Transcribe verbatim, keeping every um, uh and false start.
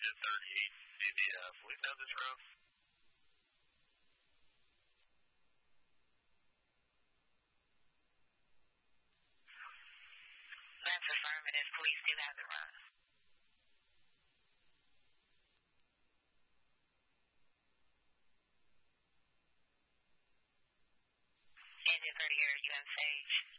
thirty-eight. Do the uh, police have this road? That's affirmative. Police do have the road. Engine thirty-eight, are you on Sage?